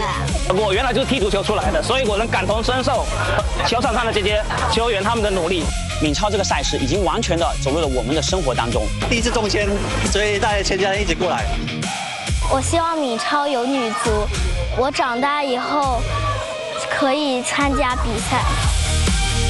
我原来就是踢足球出来的，所以我能感同身受球场上的这些球员他们的努力。 闽超这个赛事已经完全的走入了我们的生活当中。 第一次中签，所以带全家人一起过来。 我希望闽超有女足，我长大以后可以参加比赛。